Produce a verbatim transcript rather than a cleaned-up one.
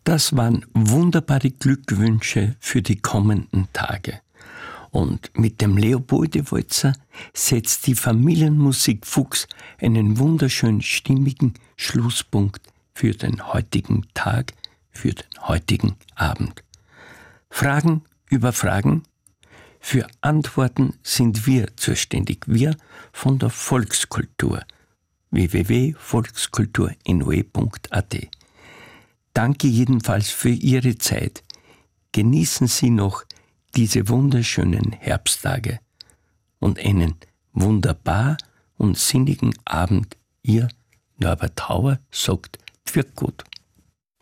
Das waren wunderbare Glückwünsche für die kommenden Tage. Und mit dem Leopoldi-Walzer setzt die Familienmusik Fuchs einen wunderschön stimmigen Schlusspunkt für den heutigen Tag, für den heutigen Abend. Fragen über Fragen? Für Antworten sind wir zuständig, wir von der Volkskultur. w w w punkt volkskultur n o e punkt a t. Danke jedenfalls für Ihre Zeit. Genießen Sie noch diese wunderschönen Herbsttage und einen wunderbar und sinnigen Abend. Ihr Norbert Hauer sagt, pfiat gut.